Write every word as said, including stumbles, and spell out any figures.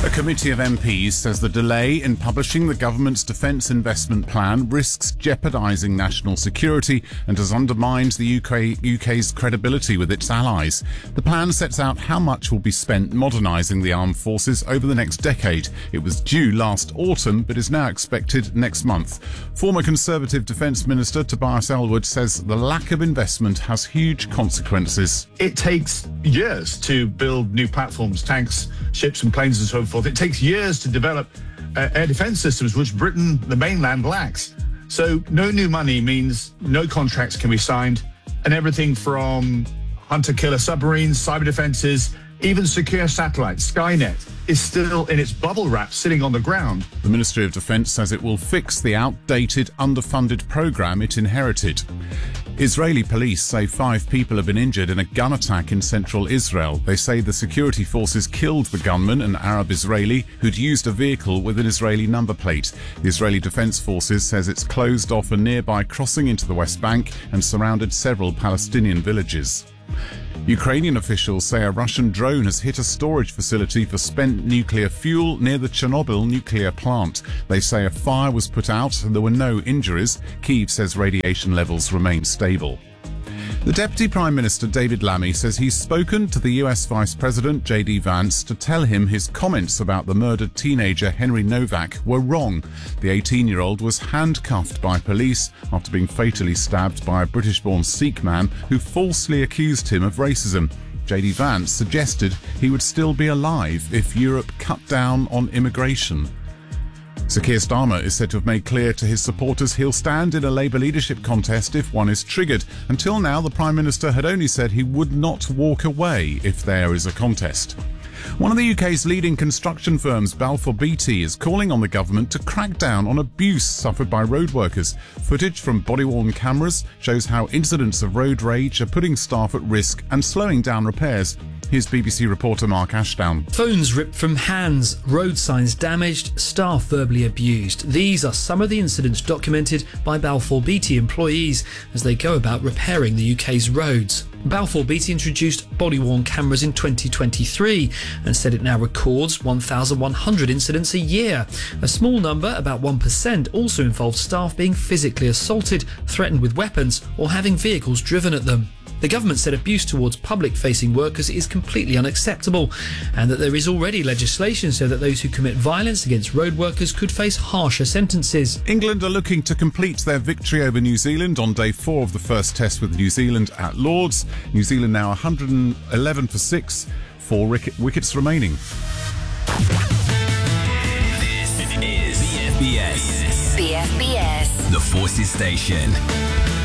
A committee of M Ps says the delay in publishing the government's defence investment plan risks jeopardising national security and has undermined the U K, U K's credibility with its allies. The plan sets out how much will be spent modernising the armed forces over the next decade. It was due last autumn but is now expected next month. Former Conservative Defence Minister Tobias Ellwood says the lack of investment has huge consequences. It takes years to build new platforms, tanks, ships and planes and so forth. It takes years to develop uh, air defence systems, which Britain, the mainland, lacks. So no new money means no contracts can be signed, and everything from hunter-killer submarines, cyber defences, even secure satellites, Skynet, is still in its bubble wrap sitting on the ground. The Ministry of Defence says it will fix the outdated, underfunded programme it inherited. Israeli police say five people have been injured in a gun attack in central Israel. They say the security forces killed the gunman, an Arab Israeli, who'd used a vehicle with an Israeli number plate. The Israeli Defence Forces says it's closed off a nearby crossing into the West Bank and surrounded several Palestinian villages. Ukrainian officials say a Russian drone has hit a storage facility for spent nuclear fuel near the Chernobyl nuclear plant. They say a fire was put out and there were no injuries. Kyiv says radiation levels remain stable. The Deputy Prime Minister David Lammy says he's spoken to the U S Vice President J D Vance to tell him his comments about the murdered teenager Henry Novak were wrong. The eighteen-year-old was handcuffed by police after being fatally stabbed by a British-born Sikh man who falsely accused him of racism. J D Vance suggested he would still be alive if Europe cut down on immigration. Sir Keir Starmer is said to have made clear to his supporters he'll stand in a Labour leadership contest if one is triggered. Until now, the Prime Minister had only said he would not walk away if there is a contest. One of the U K's leading construction firms, Balfour Beatty, is calling on the government to crack down on abuse suffered by road workers. Footage from body-worn cameras shows how incidents of road rage are putting staff at risk and slowing down repairs. Here's B B C reporter Mark Ashdown. Phones ripped from hands, road signs damaged, staff verbally abused. These are some of the incidents documented by Balfour Beatty employees as they go about repairing the U K's roads. Balfour Beatty introduced body-worn cameras in twenty twenty-three and said it now records one thousand one hundred incidents a year. A small number, about one percent, also involved staff being physically assaulted, threatened with weapons, or having vehicles driven at them. The government said abuse towards public-facing workers is completely unacceptable and that there is already legislation so that those who commit violence against road workers could face harsher sentences. England are looking to complete their victory over New Zealand on day four of the first test with New Zealand at Lords. New Zealand now one hundred eleven for six, four wicket- wickets remaining. This is B F B S. B F B S. The Forces Station.